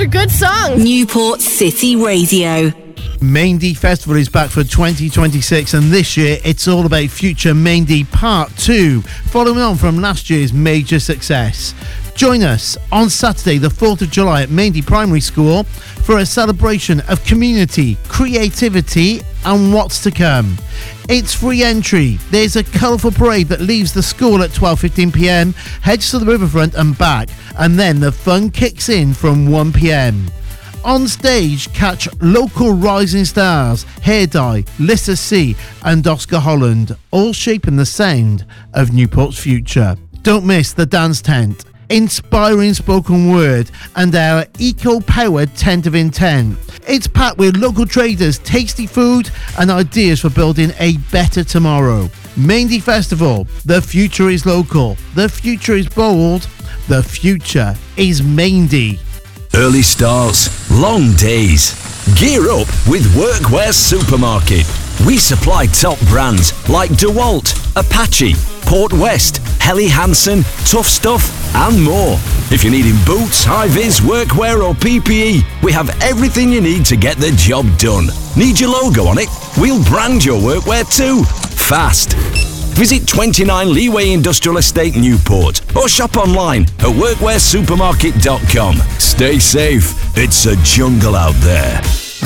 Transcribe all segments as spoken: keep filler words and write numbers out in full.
for good songs. Newport City Radio. Maindee Festival is back for twenty twenty-six, and this year it's all about Future Maindee Part two, following on from last year's major success. Join us on Saturday the fourth of July at Maindee Primary School for a celebration of community, creativity and what's to come. It's free entry. There's a colourful parade that leaves the school at twelve fifteen p m, heads to the riverfront and back, and then the fun kicks in from one p m. On stage, catch local rising stars, Hair Dye, Lissa C and Oscar Holland, all shaping the sound of Newport's future. Don't miss the dance tent, inspiring spoken word and our eco-powered tent of intent. It's packed with local traders, tasty food and ideas for building a better tomorrow. Maindee Festival, the future is local, the future is bold, the future is Maindee. Early starts, long days. Gear up with Workwear Supermarket. We supply top brands like DeWalt, Apache, Port West, Helly Hansen, Tough Stuff and more. If you're needing boots, high-vis, workwear or P P E, we have everything you need to get the job done. Need your logo on it? We'll brand your workwear too. Fast. Visit twenty-nine Leeway Industrial Estate Newport or shop online at workwear supermarket dot com. Stay safe. It's a jungle out there.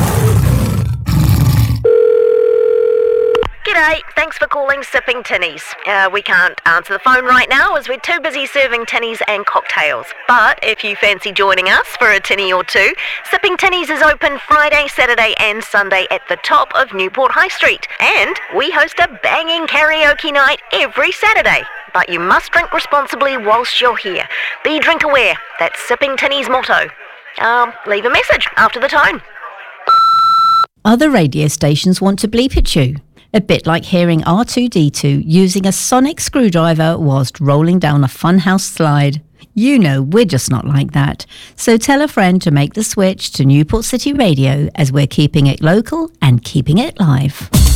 G'day, thanks for calling Sipping Tinnies. Uh, we can't answer the phone right now as we're too busy serving tinnies and cocktails. But if you fancy joining us for a tinny or two, Sipping Tinnies is open Friday, Saturday and Sunday at the top of Newport High Street. And we host a banging karaoke night every Saturday. But you must drink responsibly whilst you're here. Be drink aware. That's Sipping Tinnies' motto. Um, leave a message after the tone. Other radio stations want to bleep at you. A bit like hearing R two D two using a sonic screwdriver whilst rolling down a funhouse slide. You know we're just not like that. So tell a friend to make the switch to Newport City Radio, as we're keeping it local and keeping it live.